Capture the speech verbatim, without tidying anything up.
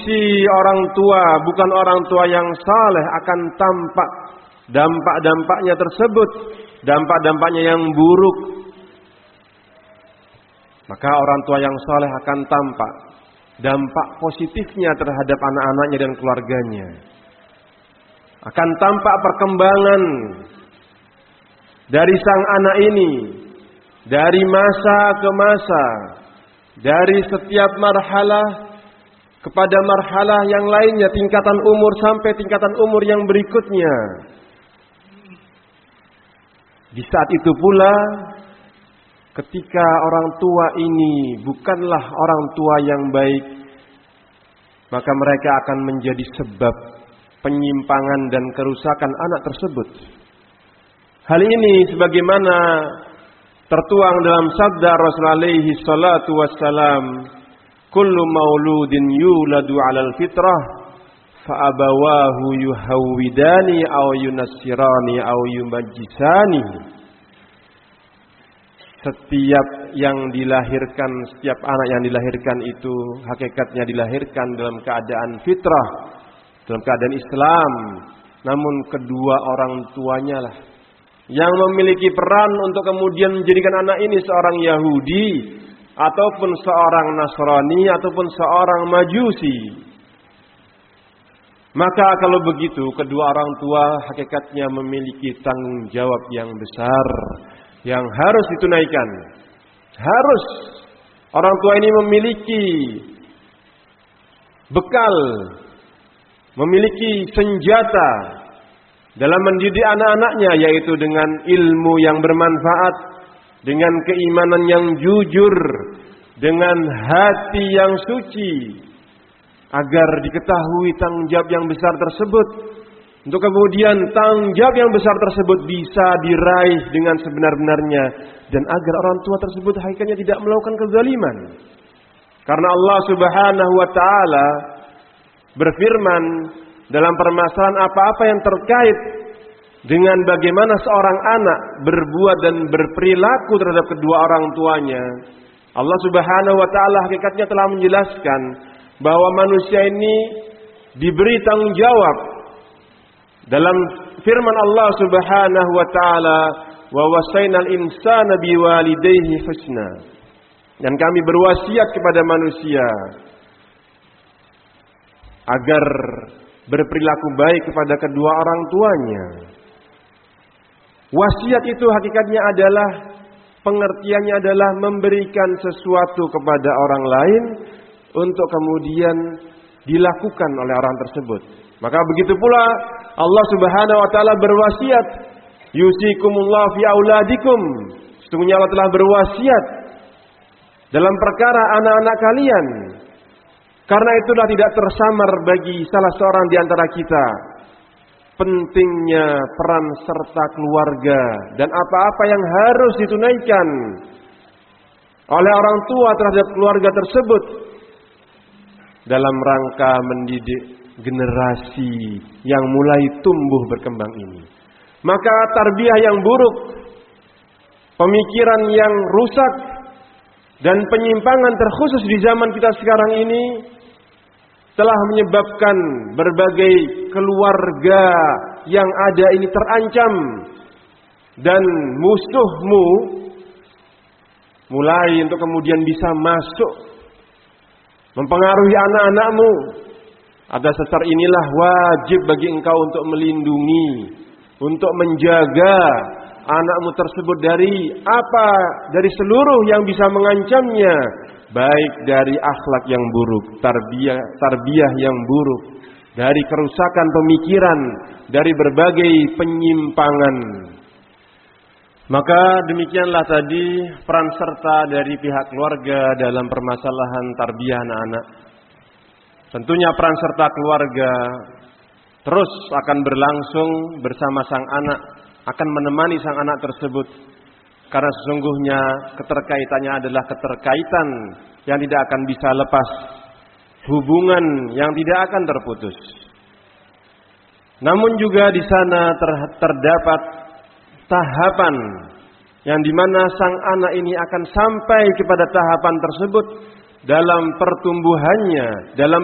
sisi orang tua bukan orang tua yang saleh akan tampak dampak-dampaknya tersebut, dampak-dampaknya yang buruk. Maka orang tua yang saleh akan tampak dampak positifnya terhadap anak-anaknya dan keluarganya. Akan tampak perkembangan dari sang anak ini dari masa ke masa, dari setiap marhalah kepada marhalah yang lainnya, tingkatan umur sampai tingkatan umur yang berikutnya. Di saat itu pula, ketika orang tua ini bukanlah orang tua yang baik, maka mereka akan menjadi sebab penyimpangan dan kerusakan anak tersebut. Hal ini sebagaimana tertuang dalam sabda Rasul alaihi salatu wassalam, kullu mauludin yuladu 'alal fitrah fa abawahu yuhawwidani aw yunassirani aw yumajjisani. Setiap yang dilahirkan, setiap anak yang dilahirkan itu hakikatnya dilahirkan dalam keadaan fitrah, dalam keadaan Islam. Namun kedua orang tuanya lah yang memiliki peran untuk kemudian menjadikan anak ini seorang Yahudi ataupun seorang Nasrani ataupun seorang Majusi. Maka kalau begitu kedua orang tua hakikatnya memiliki tanggung jawab yang besar yang harus ditunaikan. Harus orang tua ini memiliki bekal, memiliki senjata dalam mendidik anak-anaknya, yaitu dengan ilmu yang bermanfaat, dengan keimanan yang jujur, dengan hati yang suci, agar diketahui tanggung jawab yang besar tersebut, untuk kemudian tanggung jawab yang besar tersebut bisa diraih dengan sebenar-benarnya, dan agar orang tua tersebut hakikatnya tidak melakukan kezaliman. Karena Allah Subhanahu wa taala berfirman dalam permasalahan apa-apa yang terkait dengan bagaimana seorang anak berbuat dan berperilaku terhadap kedua orang tuanya. Allah Subhanahu wa taala hakikatnya telah menjelaskan bahwa manusia ini diberi tanggung jawab dalam firman Allah Subhanahu wa taala, wa wasainal insana biwalidayhi husna. Dan kami berwasiat kepada manusia agar berperilaku baik kepada kedua orang tuanya. Wasiat itu hakikatnya adalah, pengertiannya adalah memberikan sesuatu kepada orang lain untuk kemudian dilakukan oleh orang tersebut. Maka begitu pula Allah Subhanahu wa taala berwasiat, yusikumullah fi auladikum. Sesungguhnya Allah telah berwasiat dalam perkara anak-anak kalian. Karena itulah tidak tersamar bagi salah seorang di antara kita pentingnya peran serta keluarga dan apa-apa yang harus ditunaikan oleh orang tua terhadap keluarga tersebut dalam rangka mendidik generasi yang mulai tumbuh berkembang ini. Maka tarbiyah yang buruk, pemikiran yang rusak, dan penyimpangan terkhusus di zaman kita sekarang ini telah menyebabkan berbagai keluarga yang ada ini terancam, dan musuhmu mulai untuk kemudian bisa masuk mempengaruhi anak-anakmu. Ada sesar inilah wajib bagi engkau untuk melindungi, untuk menjaga anakmu tersebut dari apa? Dari seluruh yang bisa mengancamnya, baik dari akhlak yang buruk, tarbiyah tarbiyah yang buruk, dari kerusakan pemikiran, dari berbagai penyimpangan. Maka demikianlah tadi peran serta dari pihak keluarga dalam permasalahan tarbiyah anak-anak. Tentunya peran serta keluarga terus akan berlangsung bersama sang anak, akan menemani sang anak tersebut. Karena sesungguhnya keterkaitannya adalah keterkaitan yang tidak akan bisa lepas, hubungan yang tidak akan terputus. Namun juga di sana ter, terdapat tahapan yang dimana sang anak ini akan sampai kepada tahapan tersebut dalam pertumbuhannya, dalam